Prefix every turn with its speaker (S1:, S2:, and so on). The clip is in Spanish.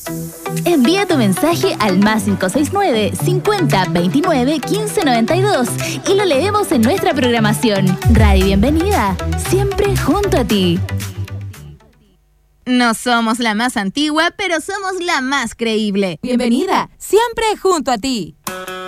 S1: Envía tu mensaje al más 569 50 29 15 92 y lo leemos en nuestra programación. Radio Bienvenida, siempre junto a ti.
S2: No somos la más antigua, pero somos la más creíble.
S3: Bienvenida, siempre junto a ti.